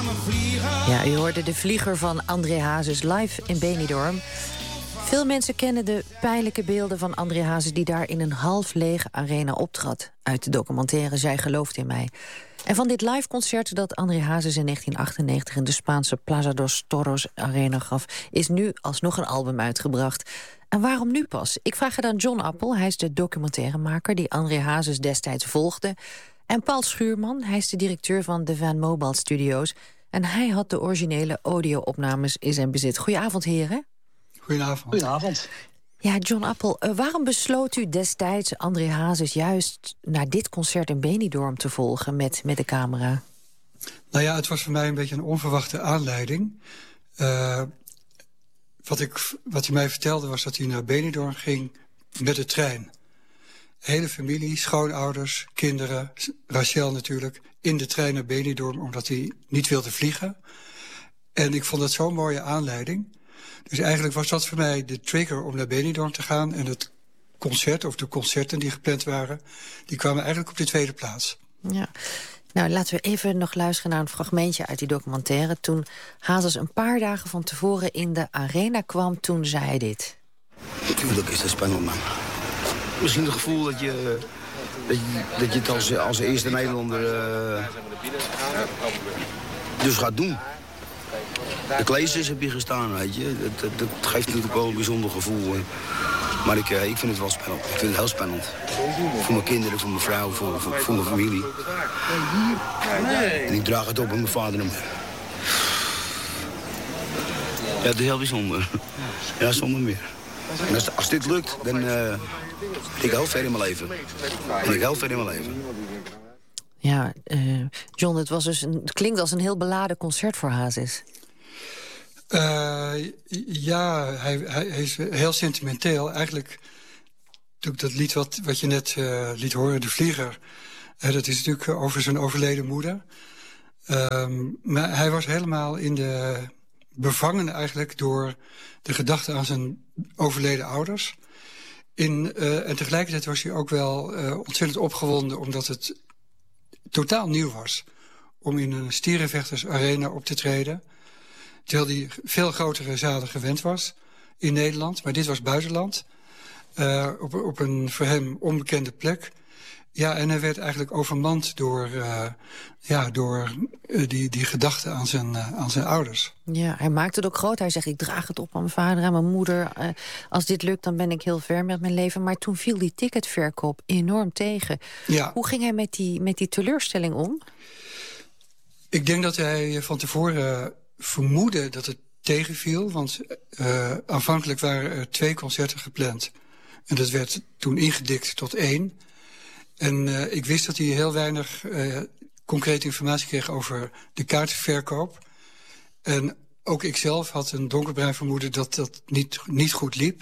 Ja, u hoorde de vlieger van André Hazes live in Benidorm. Veel mensen kennen de pijnlijke beelden van André Hazes die daar in een half lege arena optrad. Uit de documentaire Zij gelooft in mij. En van dit live concert dat André Hazes in 1998 in de Spaanse Plaza dos Toros arena gaf, is nu alsnog een album uitgebracht. En waarom nu pas? Ik vraag het aan John Appel, hij is de documentairemaker die André Hazes destijds volgde. En Paul Schuurman, hij is de directeur van de Van Mobile Studios. En hij had de originele audio-opnames in zijn bezit. Goedenavond, heren. Goedenavond. Goedenavond. Ja, John Appel, waarom besloot u destijds André Hazes juist naar dit concert in Benidorm te volgen met de camera? Nou ja, het was voor mij een beetje een onverwachte aanleiding. Wat hij mij vertelde was dat hij naar Benidorm ging met de trein. Hele familie, schoonouders, kinderen, Rachel natuurlijk, in de trein naar Benidorm omdat hij niet wilde vliegen. En ik vond dat zo'n mooie aanleiding. Dus eigenlijk was dat voor mij de trigger om naar Benidorm te gaan. En het concert, of de concerten die gepland waren, die kwamen eigenlijk op de tweede plaats. Ja. Nou, laten we even nog luisteren naar een fragmentje uit die documentaire. Toen Hazes een paar dagen van tevoren in de arena kwam, toen zei hij dit. Natuurlijk is dat spannend, man. Misschien het gevoel dat je het als eerste Nederlander dus gaat doen. De Kleesers heb je gestaan, weet je. Dat geeft natuurlijk wel een bijzonder gevoel. Maar ik vind het wel spannend. Ik vind het heel spannend. Voor mijn kinderen, voor mijn vrouw, voor mijn familie. En ik draag het op aan mijn vader en moeder. Ja, het is heel bijzonder. Ja, zonder meer. En als dit lukt, dan ben ik heel ver in mijn leven. En ik heel ver in mijn leven. Ja, John, het klinkt als een heel beladen concert voor Hazes. Ja, hij is heel sentimenteel. Eigenlijk, dat lied wat je net liet horen, De Vlieger, dat is natuurlijk over zijn overleden moeder. Maar hij was helemaal bevangen eigenlijk door de gedachte aan zijn overleden ouders. En tegelijkertijd was hij ook wel ontzettend opgewonden, omdat het totaal nieuw was om in een stierenvechtersarena op te treden. Terwijl hij veel grotere zalen gewend was in Nederland. Maar dit was buitenland. Op een voor hem onbekende plek. Ja, en hij werd eigenlijk overmand door die gedachte aan zijn ouders. Ja, hij maakte het ook groot. Hij zegt, ik draag het op aan mijn vader en mijn moeder. Als dit lukt, dan ben ik heel ver met mijn leven. Maar toen viel die ticketverkoop enorm tegen. Ja. Hoe ging hij met die teleurstelling om? Ik denk dat hij van tevoren vermoedde dat het tegenviel. Want aanvankelijk waren er 2 concerten gepland. En dat werd toen ingedikt tot 1. En ik wist dat hij heel weinig concrete informatie kreeg over de kaartverkoop. En ook ikzelf had een donkerbruin vermoeden dat dat niet goed liep.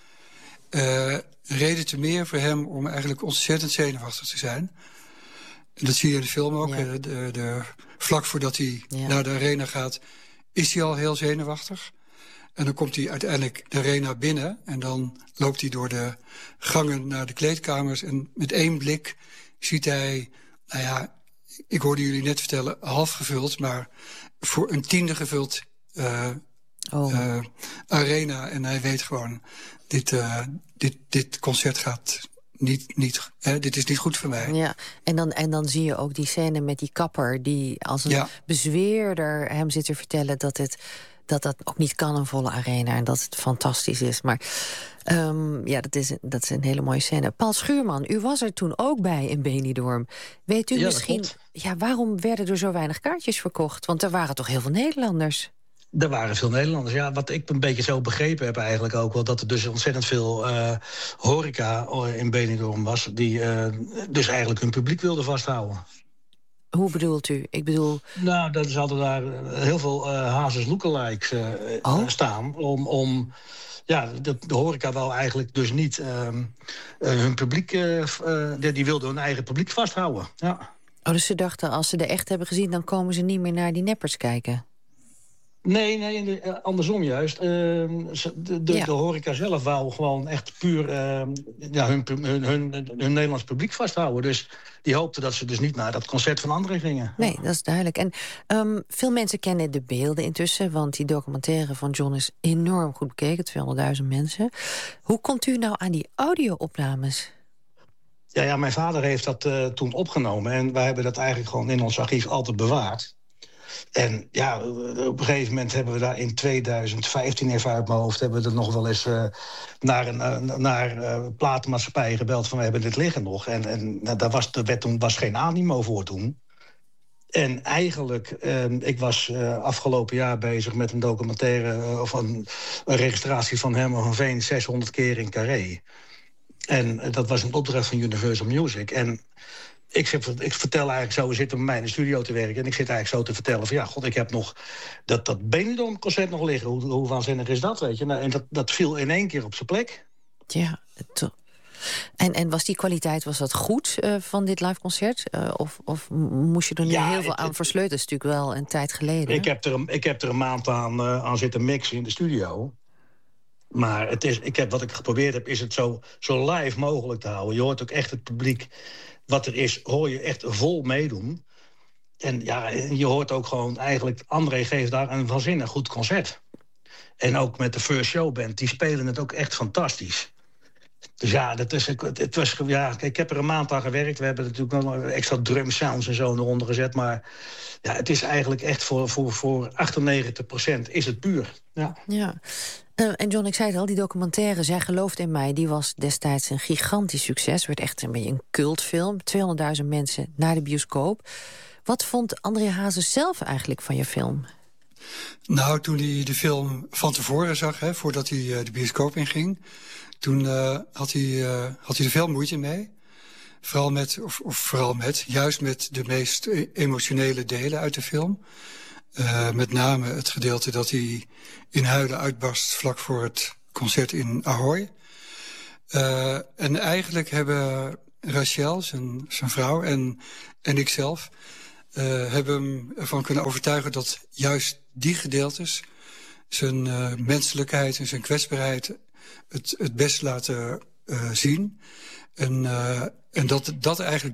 Reden te meer voor hem om eigenlijk ontzettend zenuwachtig te zijn. En dat zie je in de film ook. Ja. Vlak voordat hij naar de arena gaat, is hij al heel zenuwachtig. En dan komt hij uiteindelijk de arena binnen. En dan loopt hij door de gangen naar de kleedkamers. En met 1 blik ziet hij, nou ja, ik hoorde jullie net vertellen, half gevuld. Maar voor een 10e gevuld arena. En hij weet gewoon, dit concert gaat niet dit is niet goed voor mij. Ja, en dan zie je ook die scène met die kapper die als een bezweerder hem zit te vertellen dat ook niet kan, een volle arena, en dat het fantastisch is. Maar dat is een hele mooie scène. Paul Schuurman, u was er toen ook bij in Benidorm. Weet u misschien, waarom werden er zo weinig kaartjes verkocht? Want er waren toch heel veel Nederlanders? Er waren veel Nederlanders, ja. Wat ik een beetje zo begrepen heb eigenlijk ook wel, dat er dus ontzettend veel horeca in Benidorm was, die dus eigenlijk hun publiek wilden vasthouden. Hoe bedoelt u? Ik bedoel... Nou, dat is altijd daar heel veel Hazes lookalikes staan. De horeca wou eigenlijk dus niet hun publiek... die wilden hun eigen publiek vasthouden. Ja. Dus ze dachten, als ze de echt hebben gezien, dan komen ze niet meer naar die neppers kijken? Nee, andersom juist. De horeca zelf wou gewoon echt puur hun Nederlands publiek vasthouden. Dus die hoopten dat ze dus niet naar dat concert van André gingen. Nee, dat is duidelijk. En veel mensen kennen de beelden intussen, want die documentaire van John is enorm goed bekeken, 200.000 mensen. Hoe komt u nou aan die audio-opnames? Ja, mijn vader heeft dat toen opgenomen. En wij hebben dat eigenlijk gewoon in ons archief altijd bewaard. En ja, op een gegeven moment hebben we daar in 2015, even uit mijn hoofd, hebben we er nog wel eens naar platenmaatschappijen gebeld van we hebben dit liggen nog. En daar was geen animo voor toen. En eigenlijk, ik was afgelopen jaar bezig met een documentaire of een registratie van Herman van Veen 600 keer in Carré. En dat was een opdracht van Universal Music. En ik vertel eigenlijk zo, we zitten bij mij in de studio te werken en ik zit eigenlijk zo te vertellen van ja, god, ik heb nog dat Benidorm-concert nog liggen. Hoe waanzinnig is dat, weet je? Nou, en dat viel in één keer op zijn plek. Ja, en was die kwaliteit, was dat goed van dit liveconcert? Of moest je er nu heel veel aan versleutelen? Dat is natuurlijk wel een tijd geleden. Ik heb er een maand aan zitten mixen in de studio. Maar wat ik geprobeerd heb, is het zo live mogelijk te houden. Je hoort ook echt het publiek wat er is, hoor je echt vol meedoen. En ja, je hoort ook gewoon eigenlijk, André geeft daar een waanzinnig goed concert. En ook met de First Show Band, die spelen het ook echt fantastisch. Dus ja, ik heb er een maand aan gewerkt. We hebben natuurlijk nog extra drum sounds en zo eronder gezet. Maar ja, het is eigenlijk echt voor 98% is het puur. Ja. En John, ik zei het al, die documentaire Zij gelooft in mij, die was destijds een gigantisch succes. Werd echt een beetje een cultfilm. 200.000 mensen naar de bioscoop. Wat vond André Hazes zelf eigenlijk van je film? Nou, toen hij de film van tevoren zag, voordat hij de bioscoop inging, toen had hij er veel moeite mee. Juist met de meest emotionele delen uit de film. Met name het gedeelte dat hij in huilen uitbarst vlak voor het concert in Ahoy. En eigenlijk hebben Rachel, zijn vrouw, en ikzelf hebben hem ervan kunnen overtuigen dat juist die gedeeltes zijn menselijkheid en zijn kwetsbaarheid het best laten zien. En dat eigenlijk